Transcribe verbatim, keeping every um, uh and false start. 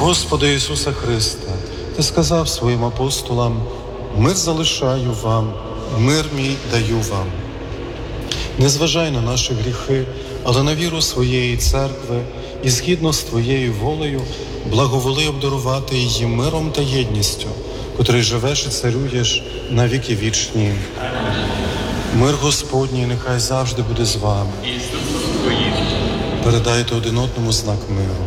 Господи Ісуса Христа, Ти сказав своїм апостолам: мир залишаю вам, мир мій даю вам. Не зважай на наші гріхи, але на віру своєї церкви і згідно з Твоєю волею благоволи обдарувати її миром та єдністю, котрий живеш і царюєш на віки вічні. Мир Господній нехай завжди буде з вами. Передайте один одному знак миру.